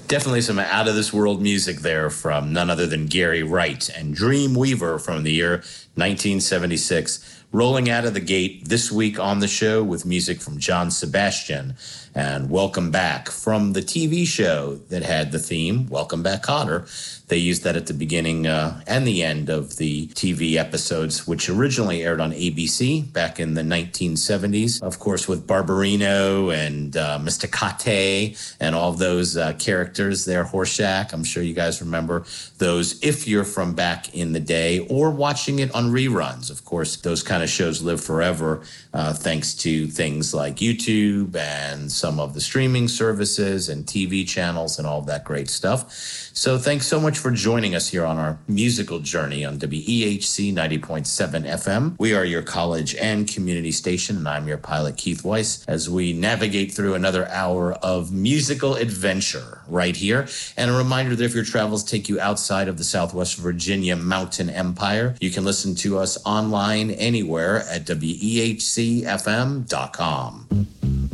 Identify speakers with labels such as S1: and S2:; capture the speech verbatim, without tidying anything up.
S1: Definitely some out-of-this-world music there from none other than Gary Wright and Dreamweaver from the year nineteen seventy-six. Rolling out of the gate this week on the show with music from John Sebastian. And Welcome Back from the T V show that had the theme, Welcome Back, Kotter. They used that at the beginning uh, and the end of the T V episodes, which originally aired on A B C back in the nineteen seventies. Of course, with Barbarino and uh, Mister Kate and all of those uh, characters there, Horshack. I'm sure you guys remember those if you're from back in the day or watching it on reruns. Of course, those kind of shows live forever uh, thanks to things like YouTube and some of the streaming services and T V channels and all that great stuff. So thanks so much for joining us here on our musical journey on W E H C ninety point seven F M. We are your college and community station, and I'm your pilot, Keith Weiss, as we navigate through another hour of musical adventure right here. And a reminder that if your travels take you outside of the Southwest Virginia Mountain Empire, you can listen to us online anywhere at W E H C F M dot com.